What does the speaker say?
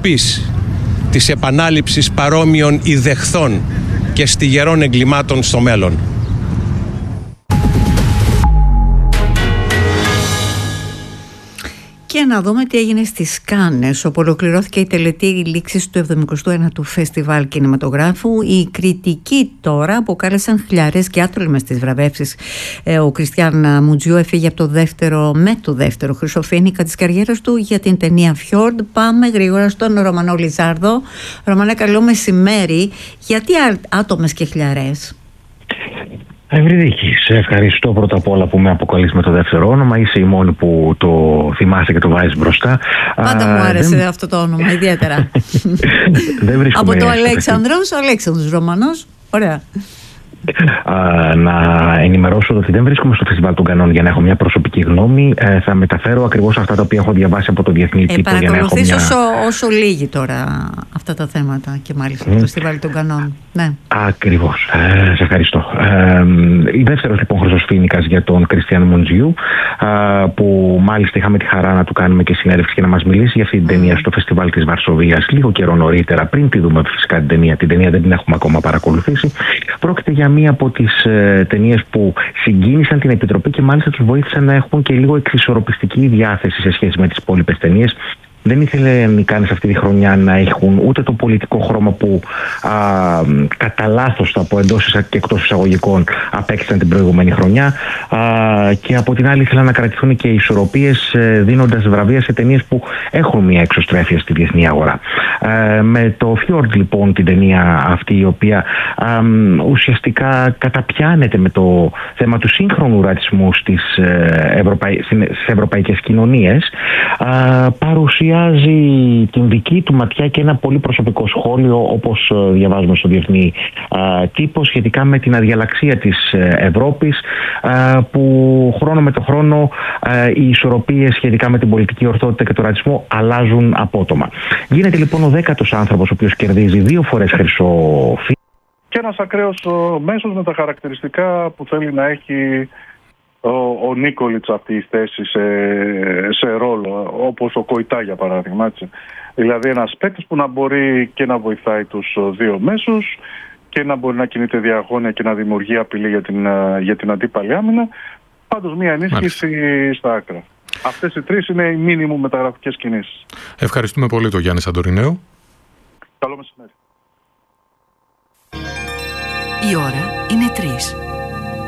αποτροπής της επανάληψης παρόμοιων ιδεχθών και στιγερών εγκλημάτων στο μέλλον. Και να δούμε τι έγινε στις Κάνες, όπου ολοκληρώθηκε η τελετή λήξης του 79ου Φεστιβάλ Κινηματογράφου. Οι κριτικοί τώρα αποκάλεσαν χλιαρές και άτολμες τις βραβεύσεις. Ο Κριστιαν Μουτζιού έφυγε από το δεύτερο Χρυσοφοίνικα της καριέρας του για την ταινία Fjord. Πάμε γρήγορα στον Ρωμανό Λιζάρδο. Ρωμανέ, καλό μεσημέρι. Γιατί άτομες και χλιαρές? Ευρυδίκη, σε ευχαριστώ πρώτα απ' όλα που με αποκαλείς με το δεύτερο όνομα. Είσαι η μόνη που το θυμάσαι και το βάζεις μπροστά. Πάντα μου άρεσε αυτό το όνομα, ιδιαίτερα. Από το Αλέξανδρος, ο Αλέξανδρος Ρωμανός. Ωραία. Να ενημερώσω ότι δεν βρίσκομαι στο Φεστιβάλ των Κανών για να έχω μια προσωπική γνώμη. Θα μεταφέρω ακριβώς αυτά τα οποία έχω διαβάσει από το διεθνή τύπο. Παρακολουθείς όσο λίγοι τώρα αυτά τα θέματα και μάλιστα το Φεστιβάλ των Κανών. Ναι. Ακριβώς. Σε ευχαριστώ. Η δεύτερος λοιπόν Χρυσοφοίνικας για τον Κριστιαν Μουτζιού, που μάλιστα είχαμε τη χαρά να του κάνουμε και συνέντευξη και να μας μιλήσει για αυτή την ταινία στο Φεστιβάλ της Βαρσοβίας λίγο καιρό νωρίτερα, πριν τη δούμε φυσικά την ταινία. Την ταινία δεν την έχουμε ακόμα παρακολουθήσει. Πρόκειται για μία από τις ταινίες που συγκίνησαν την Επιτροπή και μάλιστα τους βοήθησαν να έχουν και λίγο εξισορροπιστική διάθεση σε σχέση με τις υπόλοιπες ταινίες. Δεν ήθελε οι Κάνες αυτή τη χρονιά να έχουν ούτε το πολιτικό χρώμα που κατά λάθος, θα πω, εντός και εκτός εισαγωγικών απέκτησαν την προηγούμενη χρονιά, και από την άλλη ήθελαν να κρατηθούν και οι ισορροπίες, δίνοντας βραβεία σε ταινίες που έχουν μια εξωστρέφεια στη διεθνή αγορά. Με το Fjord λοιπόν, την ταινία αυτή, η οποία ουσιαστικά καταπιάνεται με το θέμα του σύγχρονου ρατσισμού στις ευρωπαϊκές κοινωνίες, παρουσιάζει την δική του ματιά και ένα πολύ προσωπικό σχόλιο, όπως διαβάζουμε στο διεθνή τύπο, σχετικά με την αδιαλαξία της Ευρώπης, που χρόνο με το χρόνο οι ισορροπίες σχετικά με την πολιτική ορθότητα και τον ρατσισμό αλλάζουν απότομα. Γίνεται λοιπόν ο 10ος άνθρωπος ο οποίος κερδίζει 2 φορές Χρυσοφοίνικα. Και ένας ακραίος μέσος με τα χαρακτηριστικά που θέλει να έχει ο Νίκολιτς αυτή η θέση σε ρόλο, όπως ο Κοϊτά για παράδειγμα. Έτσι. Δηλαδή ένας παίκτης που να μπορεί και να βοηθάει τους δύο μέσους και να μπορεί να κινείται διαγώνια και να δημιουργεί απειλή για την αντίπαλη άμυνα. Πάντως μια ενίσχυση στα άκρα. Αυτές οι τρεις είναι οι μίνιμουμ μεταγραφικές κινήσεις. Ευχαριστούμε πολύ τον Γιάννη Σαντορινέου. Καλό μεσημέρι. Η ώρα είναι 3.